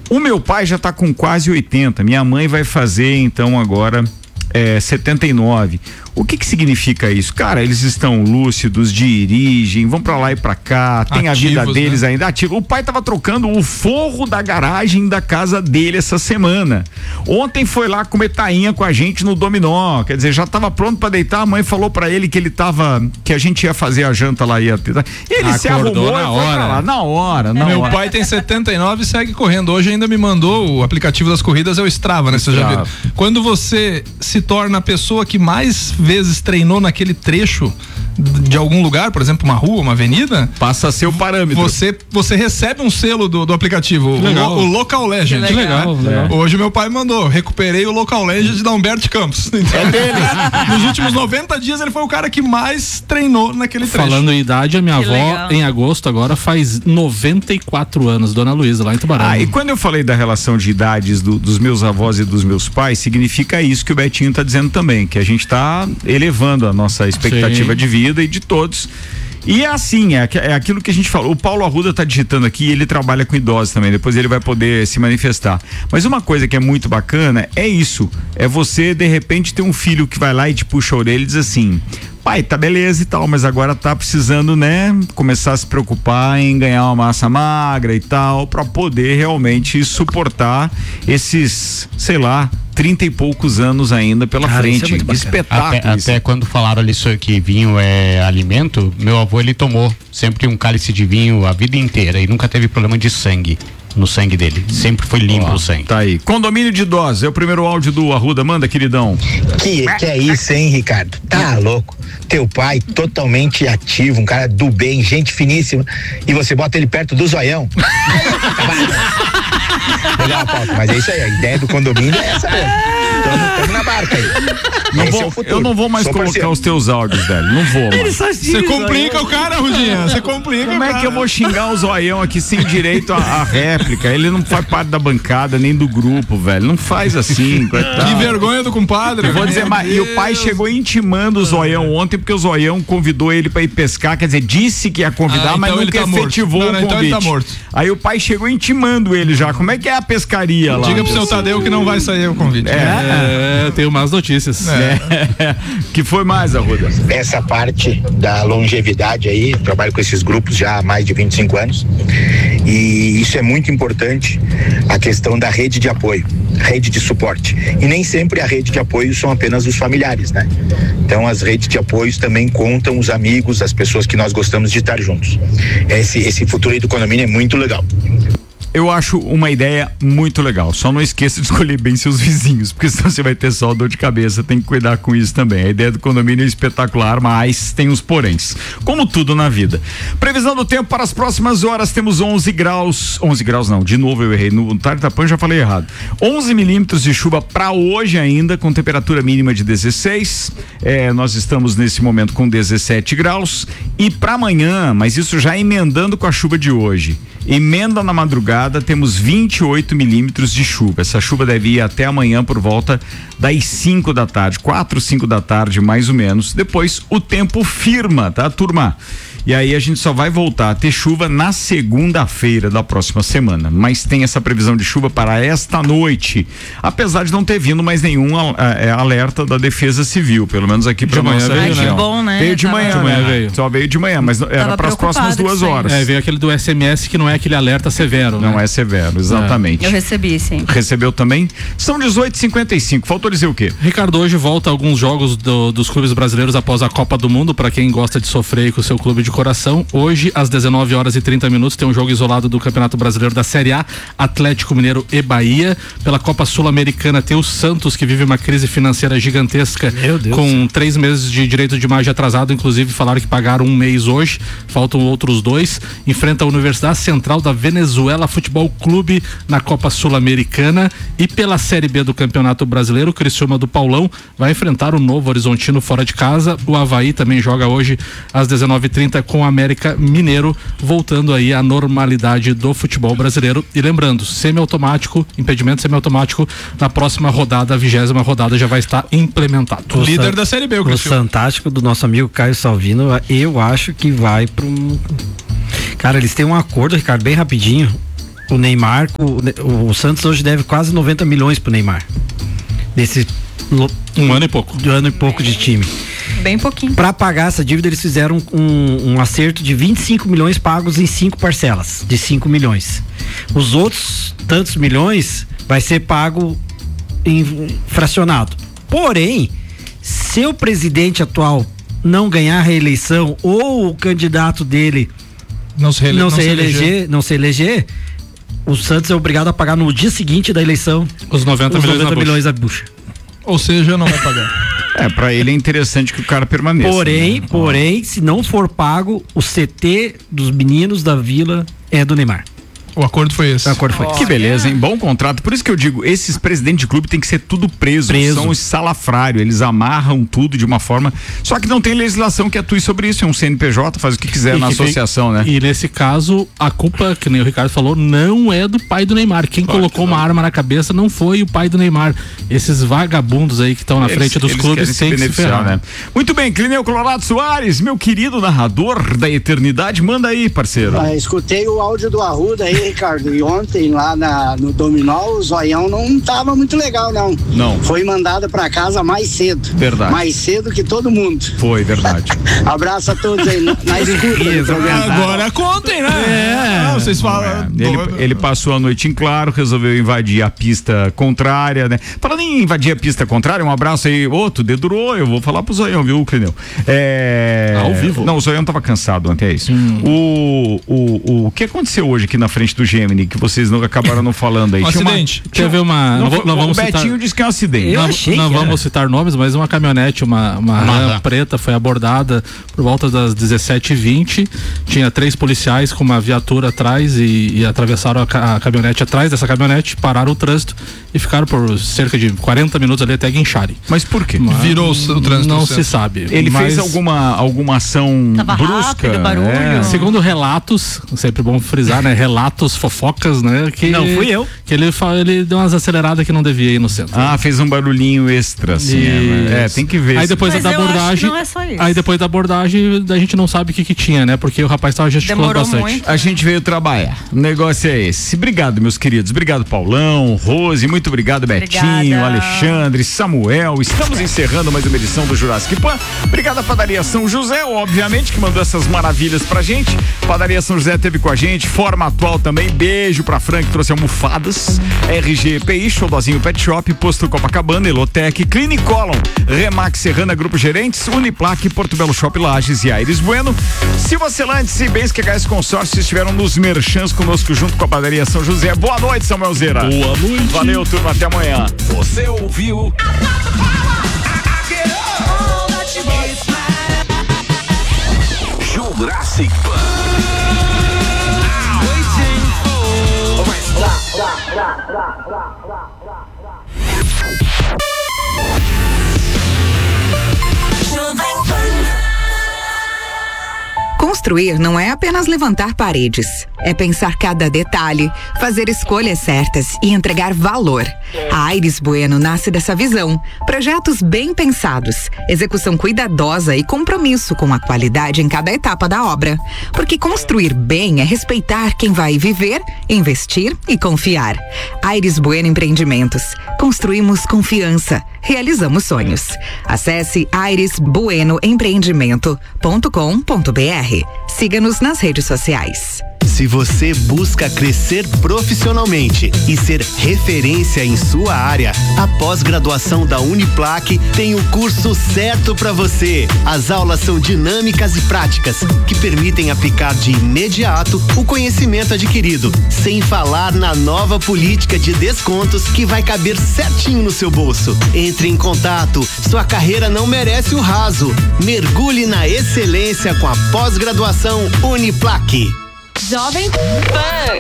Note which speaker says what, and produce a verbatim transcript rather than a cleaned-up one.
Speaker 1: O meu pai já tá com quase oitenta, minha mãe vai fazer então agora é, setenta e nove. O que que significa isso? Cara, eles estão lúcidos, dirigem, vão pra lá e pra cá, tem Ativos, a vida deles, né? Ainda ativo. O pai tava trocando o forro da garagem da casa dele essa semana. Ontem foi lá comer tainha com a gente no dominó, quer dizer, já tava pronto pra deitar, a mãe falou pra ele que ele tava, que a gente ia fazer a janta lá, ia ter, ele Acordou se arrumou
Speaker 2: na hora.
Speaker 1: Lá, na hora, na
Speaker 2: Meu
Speaker 1: hora.
Speaker 2: pai tem setenta e nove e segue correndo. Hoje ainda me mandou o aplicativo das corridas, é o Strava, né? Você já viu? Quando você se torna a pessoa que mais vezes treinou naquele trecho de algum lugar, por exemplo, uma rua, uma avenida,
Speaker 1: passa a ser o parâmetro.
Speaker 2: Você, você recebe um selo do, do aplicativo, o, o, o Local Legend.
Speaker 3: Que legal, legal.
Speaker 2: Hoje meu pai mandou, recuperei o Local Legend da Humberto Campos. Então, é dele. Nos últimos noventa dias ele foi o cara que mais treinou naquele trecho.
Speaker 3: Falando em idade, a minha
Speaker 4: Que
Speaker 3: avó
Speaker 4: legal.
Speaker 3: em agosto agora faz noventa e quatro anos, Dona Luísa, lá em Tubarão.
Speaker 1: Ah, e quando eu falei da relação de idades do, dos meus avós e dos meus pais, significa isso que o Betinho tá dizendo também, que a gente tá elevando a nossa expectativa
Speaker 3: Sim.
Speaker 1: de vida e de todos. E é assim, é, é aquilo que a gente falou. O Paulo Arruda tá digitando aqui e ele trabalha com idosos também, depois ele vai poder se manifestar. Mas uma coisa que é muito bacana é isso, é você de repente ter um filho que vai lá e te puxa a orelha e diz assim: pai, tá beleza e tal, mas agora tá precisando, né, começar a se preocupar em ganhar uma massa magra e tal, pra poder realmente suportar esses, sei lá, trinta e poucos anos ainda pela
Speaker 5: Cara, isso
Speaker 1: frente.
Speaker 5: é muito
Speaker 1: Que
Speaker 5: bacana.
Speaker 1: espetáculo.
Speaker 6: Até,
Speaker 1: isso.
Speaker 6: até quando falaram ali sobre que vinho é alimento, meu avô ele tomou sempre um cálice de vinho a vida inteira e nunca teve problema de sangue no sangue dele. Sempre foi limpo
Speaker 1: Ó,
Speaker 6: o sangue.
Speaker 1: Tá aí. Condomínio de idosos, é o primeiro áudio do Arruda. Manda, queridão.
Speaker 7: Que, que é isso, hein, Ricardo? Tá louco. Teu pai totalmente ativo, um cara do bem, gente finíssima, e você bota ele perto do zoião. Legal a pauta, mas é isso aí, a ideia do condomínio é essa mesmo. Estamos na barca aí.
Speaker 1: Não
Speaker 7: Esse
Speaker 1: vou,
Speaker 7: é o futuro.
Speaker 1: eu não vou mais
Speaker 7: Sou
Speaker 1: colocar
Speaker 7: parceiro.
Speaker 1: os teus áudios, velho. Não vou, mano.
Speaker 2: Você complica o cara, Rudinha. Você complica
Speaker 1: Como
Speaker 2: o
Speaker 1: é
Speaker 2: cara.
Speaker 1: que eu vou xingar o zoião aqui sem direito à, à réplica? Ele não faz parte da bancada nem do grupo, velho. Não faz assim, coitado.
Speaker 2: Que vergonha do compadre.
Speaker 1: Eu vou dizer,
Speaker 2: Meu
Speaker 1: mas, e o pai
Speaker 2: Deus.
Speaker 1: chegou intimando o zoião ontem porque o zoião convidou ele pra ir pescar, quer dizer, disse que ia convidar,
Speaker 2: Ah,
Speaker 1: mas
Speaker 2: então ele
Speaker 1: nunca
Speaker 2: tá morto.
Speaker 1: efetivou
Speaker 2: Não,
Speaker 1: o
Speaker 2: não,
Speaker 1: convite.
Speaker 2: então ele tá morto.
Speaker 1: Aí o pai chegou intimando ele já. Como é que é a pescaria lá?
Speaker 2: Diga pro seu Tadeu que não vai sair o convite.
Speaker 3: É, tenho más notícias.
Speaker 1: É. Que foi mais, Arruda?
Speaker 7: Essa parte da longevidade aí, trabalho com esses grupos já há mais de vinte e cinco anos, e isso é muito importante, a questão da rede de apoio, rede de suporte. E nem sempre a rede de apoio são apenas os familiares, né? Então as redes de apoios também contam os amigos, as pessoas que nós gostamos de estar juntos. Esse, esse futuro aí do condomínio é muito legal.
Speaker 1: Eu acho uma ideia muito legal. Só não esqueça de escolher bem seus vizinhos, porque senão você vai ter só dor de cabeça. Tem que cuidar com isso também. A ideia do condomínio é espetacular, mas tem os poréns. Como tudo na vida. Previsão do tempo para as próximas horas: temos onze graus. onze graus não, de novo eu errei. No Tartapan já falei errado. onze milímetros de chuva para hoje ainda, com temperatura mínima de dezesseis. É, nós estamos nesse momento com dezessete graus. E para amanhã, mas isso já emendando com a chuva de hoje. Emenda na madrugada, temos vinte e oito milímetros de chuva. Essa chuva deve ir até amanhã por volta das cinco da tarde, quatro, cinco da tarde, mais ou menos. Depois o tempo firma, tá, turma? E aí a gente só vai voltar a ter chuva na segunda-feira da próxima semana. Mas tem essa previsão de chuva para esta noite. Apesar de não ter vindo mais nenhum é, alerta da Defesa Civil, pelo menos aqui para nossa
Speaker 3: veio,
Speaker 1: região.
Speaker 4: né? Bom, né?
Speaker 1: Veio de
Speaker 4: Tava-
Speaker 1: manhã,
Speaker 3: De manhã
Speaker 1: né?
Speaker 3: veio.
Speaker 1: Só veio de manhã, mas era para as próximas duas horas.
Speaker 3: É, veio aquele do S M S que não é aquele alerta severo,
Speaker 1: Não
Speaker 3: né?
Speaker 1: é severo, exatamente.
Speaker 4: Eu recebi, sim.
Speaker 1: Recebeu também? São dezoito e cinquenta e cinco. Faltou dizer o quê?
Speaker 3: Ricardo, hoje volta alguns jogos do- dos clubes brasileiros após a Copa do Mundo, para quem gosta de sofrer com o seu clube de coração. Hoje, às dezenove horas e trinta minutos, tem um jogo isolado do Campeonato Brasileiro da Série A, Atlético Mineiro e Bahia. Pela Copa Sul-Americana tem o Santos, que vive uma crise financeira gigantesca,
Speaker 5: Meu Deus.
Speaker 3: com três meses de direito de imagem atrasado, inclusive falaram que pagaram um mês hoje, faltam outros dois. Enfrenta a Universidade Central da Venezuela Futebol Clube na Copa Sul-Americana. E pela Série B do Campeonato Brasileiro, o Criciúma do Paulão vai enfrentar o Novo Horizontino fora de casa. O Avaí também joga hoje às dezenove e trinta com o América Mineiro, voltando aí à normalidade do futebol brasileiro. E lembrando, semiautomático, impedimento semiautomático na próxima rodada, a vigésima rodada já vai estar implementado.
Speaker 5: O
Speaker 2: Líder
Speaker 5: San-
Speaker 2: da Série B, o
Speaker 5: O
Speaker 2: Criciúma.
Speaker 5: Fantástico do nosso amigo Caio Salvino, eu acho que vai para um. Cara, eles têm um acordo, Ricardo, bem rapidinho. o Neymar, o, o Santos hoje deve quase noventa milhões pro Neymar. Desse
Speaker 3: um ano e pouco.
Speaker 5: De ano e pouco de time.
Speaker 4: Bem pouquinho.
Speaker 5: Para pagar essa dívida, eles fizeram um, um acerto de vinte e cinco milhões pagos em cinco parcelas, de cinco milhões. Os outros tantos milhões vai ser pago em fracionado. Porém, se o presidente atual não ganhar a reeleição ou o candidato dele
Speaker 2: não se, reele-
Speaker 5: não
Speaker 2: não
Speaker 5: se
Speaker 2: se
Speaker 5: eleger,
Speaker 2: eleger,
Speaker 5: não se eleger, o Santos é obrigado a pagar no dia seguinte da eleição
Speaker 3: os noventa
Speaker 5: os
Speaker 3: milhões,
Speaker 5: noventa
Speaker 3: na
Speaker 5: milhões da bucha.
Speaker 2: Ou seja, não vai pagar.
Speaker 1: É, pra ele é interessante que o cara permaneça.
Speaker 5: Porém,
Speaker 1: né?
Speaker 5: porém, se não for pago, o C T dos meninos da Vila é do Neymar.
Speaker 2: O acordo foi esse.
Speaker 5: O acordo foi
Speaker 1: Que beleza, hein? Bom contrato. Por isso que eu digo, esses presidentes de clube tem que ser tudo preso.
Speaker 5: Preso.
Speaker 1: São os salafrários, eles amarram tudo de uma forma. Só que não tem legislação que atue sobre isso. É um C N P J, faz o que quiser
Speaker 3: E
Speaker 1: na
Speaker 3: que tem-
Speaker 1: associação, né?
Speaker 3: E nesse caso, a culpa, que nem o Ricardo falou, não é do pai do Neymar. Quem
Speaker 1: Claro
Speaker 3: colocou
Speaker 1: que não.
Speaker 3: uma arma na cabeça não foi o pai do Neymar. Esses vagabundos aí que estão na
Speaker 1: Eles-
Speaker 3: frente dos
Speaker 1: eles
Speaker 3: clubes
Speaker 1: querem se
Speaker 3: têm que se
Speaker 1: beneficiar,
Speaker 3: ferrar.
Speaker 1: né? Muito bem, Clineu Colorado Soares, meu querido narrador da eternidade, manda aí, parceiro.
Speaker 8: Ah, escutei o áudio do Arruda aí, Ricardo, e ontem lá na, no Dominó o zoião não tava muito legal, não.
Speaker 1: Não.
Speaker 8: Foi mandado pra casa mais cedo.
Speaker 1: Verdade.
Speaker 8: Mais cedo que todo mundo.
Speaker 1: Foi, verdade.
Speaker 8: Abraço a todos aí na, na escuta do programa.
Speaker 2: Agora contem, né? É. Vocês falam.
Speaker 1: É, ele, ele passou a noite em claro, resolveu invadir a pista contrária, né? Falando em invadir a pista contrária, um abraço aí. Ô, tu dedurou, eu vou falar pro Zoião, viu, Clineu? É...
Speaker 3: Ao vivo?
Speaker 1: Não, o Zoião tava cansado ontem, é isso. Hum. O, o, o que aconteceu hoje aqui na frente do Gemini, que vocês não acabaram não falando aí?
Speaker 2: Um
Speaker 1: Tinha uma-
Speaker 2: acidente.
Speaker 3: Teve uma.
Speaker 1: Não,
Speaker 3: Não, vou-
Speaker 1: foi-
Speaker 3: não
Speaker 1: o
Speaker 3: vamos
Speaker 1: Betinho
Speaker 3: citar.
Speaker 1: disse que é um acidente.
Speaker 5: Eu
Speaker 3: não
Speaker 5: achei
Speaker 3: não
Speaker 5: que
Speaker 3: vamos
Speaker 5: era.
Speaker 3: citar nomes, mas uma caminhonete, uma, uma
Speaker 6: Uma
Speaker 3: Ram
Speaker 6: Ram.
Speaker 3: preta foi abordada por volta das dezessete e vinte. Tinha três policiais com uma viatura atrás e, e atravessaram a, ca- a caminhonete atrás dessa caminhonete, pararam o trânsito e ficaram por cerca de quarenta minutos ali até guincharem.
Speaker 1: Mas por quê?
Speaker 3: Mas
Speaker 2: Virou o trânsito
Speaker 3: Não
Speaker 2: no
Speaker 3: se
Speaker 2: centro.
Speaker 3: sabe.
Speaker 1: Ele
Speaker 3: mas,
Speaker 1: fez alguma, alguma ação
Speaker 4: Tava
Speaker 1: brusca?
Speaker 4: rápido, barulho.
Speaker 1: É.
Speaker 3: Segundo relatos, sempre bom frisar, né? Relatos, fofocas, né? Que,
Speaker 5: Não fui eu.
Speaker 3: Que ele, fa- ele deu umas aceleradas que não devia ir no centro.
Speaker 1: Ah, fez um barulhinho extra, assim.
Speaker 3: Isso.
Speaker 1: É, é, tem que ver.
Speaker 3: Aí depois
Speaker 4: Mas
Speaker 3: da
Speaker 4: eu acho que
Speaker 3: abordagem.
Speaker 4: não é só isso.
Speaker 3: Aí depois da abordagem, a gente não sabe o que que tinha, né? Porque o rapaz tava gesticulando
Speaker 4: Demorou
Speaker 3: bastante.
Speaker 4: muito.
Speaker 1: A gente veio trabalhar. O negócio é esse. Obrigado, meus queridos. Obrigado, Paulão, Rose. Muito obrigado, Betinho,
Speaker 4: Obrigada.
Speaker 1: Alexandre, Samuel. Estamos encerrando mais uma edição do Jurassic Pan. Obrigado à Padaria São José, obviamente, que mandou essas maravilhas pra gente. Padaria São José teve com a gente. Forma Atual também. Beijo pra Fran, que trouxe almofadas. R G P I, Showdozinho Pet Shop, Posto Copacabana, Elotec, Clinicolon, Remax Serrana, Grupo Gerentes, Uniplaque, Porto Belo Shop Lages e Aires Bueno. Silva Celantes e Bens que H S Consórcio estiveram nos merchans conosco junto com a Padaria São José. Boa noite, Samuel Zeira.
Speaker 3: Boa noite.
Speaker 1: Valeu, turma. Até amanhã.
Speaker 9: Você ouviu? Jurassic
Speaker 10: Construir não é apenas levantar paredes, é pensar cada detalhe, fazer escolhas certas e entregar valor. A Aires Bueno nasce dessa visão. Projetos bem pensados, execução cuidadosa e compromisso com a qualidade em cada etapa da obra. Porque construir bem é respeitar quem vai viver, investir e confiar. Aires Bueno Empreendimentos. Construímos confiança. Realizamos sonhos. Acesse aires bueno empreendimento ponto com ponto br. Siga-nos nas redes sociais.
Speaker 11: Se você busca crescer profissionalmente e ser referência em sua área, a pós-graduação da Uniplaque tem o curso certo para você. As aulas são dinâmicas e práticas, que permitem aplicar de imediato o conhecimento adquirido, sem falar na nova política de descontos que vai caber certinho no seu bolso. Entre em contato, sua carreira não merece o raso. Mergulhe na excelência com a pós-graduação Uniplaque.
Speaker 4: Jovem Pan.